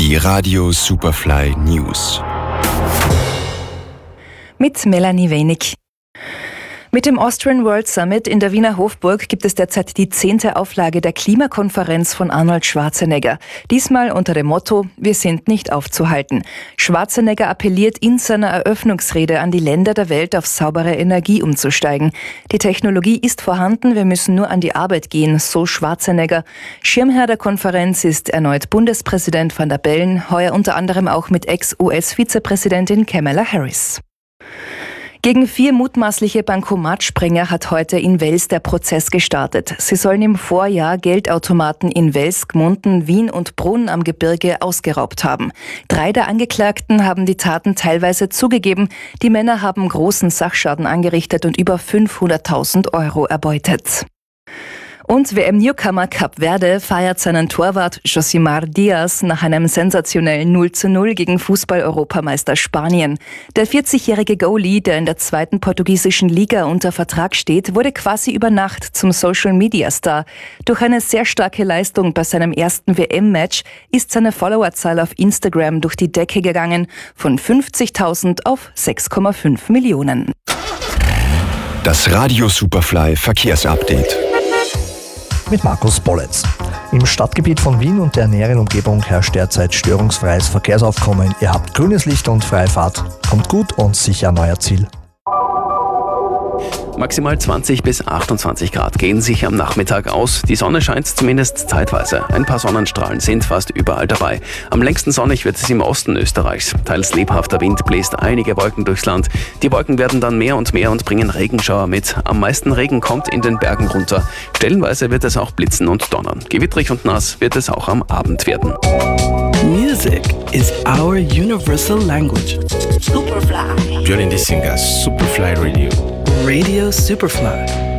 Die Radio Superfly News. Mit Melanie Wenig. Mit dem Austrian World Summit in der Wiener Hofburg gibt es derzeit die 10. Auflage der Klimakonferenz von Arnold Schwarzenegger. Diesmal unter dem Motto: Wir sind nicht aufzuhalten. Schwarzenegger appelliert in seiner Eröffnungsrede an die Länder der Welt, auf saubere Energie umzusteigen. Die Technologie ist vorhanden, wir müssen nur an die Arbeit gehen, so Schwarzenegger. Schirmherr der Konferenz ist erneut Bundespräsident Van der Bellen, heuer unter anderem auch mit Ex-US-Vizepräsidentin Kamala Harris. Gegen 4 mutmaßliche Bankomatsprenger hat heute in Wels der Prozess gestartet. Sie sollen im Vorjahr Geldautomaten in Wels, Gmunden, Wien und Brunn am Gebirge ausgeraubt haben. 3 der Angeklagten haben die Taten teilweise zugegeben. Die Männer haben großen Sachschaden angerichtet und über 500.000 Euro erbeutet. Und WM-Newcomer Kap Verde feiert seinen Torwart Josimar Diaz nach einem sensationellen 0:0 gegen Fußball-Europameister Spanien. Der 40-jährige Goalie, der in der 2. portugiesischen Liga unter Vertrag steht, wurde quasi über Nacht zum Social-Media-Star. Durch eine sehr starke Leistung bei seinem ersten WM-Match ist seine Followerzahl auf Instagram durch die Decke gegangen, von 50.000 auf 6,5 Millionen. Das Radio Superfly Verkehrsupdate. Mit Markus Bolletz. Im Stadtgebiet von Wien und der näheren Umgebung herrscht derzeit störungsfreies Verkehrsaufkommen. Ihr habt grünes Licht und freie Fahrt. Kommt gut und sicher an euer Ziel. Maximal 20 bis 28 Grad gehen sich am Nachmittag aus. Die Sonne scheint zumindest zeitweise. Ein paar Sonnenstrahlen sind fast überall dabei. Am längsten sonnig wird es im Osten Österreichs. Teils lebhafter Wind bläst einige Wolken durchs Land. Die Wolken werden dann mehr und bringen Regenschauer mit. Am meisten Regen kommt in den Bergen runter. Stellenweise wird es auch blitzen und donnern. Gewittrig und nass wird es auch am Abend werden. Music is our universal language. Superfly. Joining the singers Superfly Radio. Radio Superfly.